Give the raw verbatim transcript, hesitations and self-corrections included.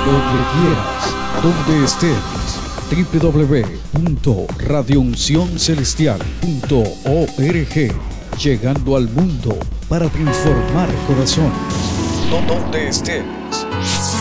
que quieras, donde estés. w w w punto radio unción celestial punto org, llegando al mundo para transformar corazones. Donde estés.